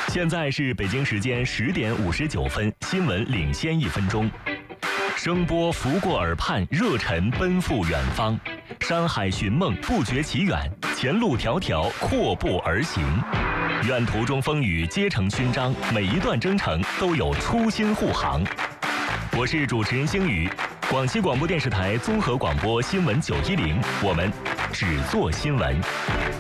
现在是北京时间10点59分，新闻领先1分钟。声波拂过耳畔，热忱奔赴远方。山海寻梦，不觉其远，前路迢迢，阔步而行。愿途中风雨皆成勋章，每一段征程都有初心护航。我是主持人星宇，广西广播电视台综合广播新闻910，我们只做新闻。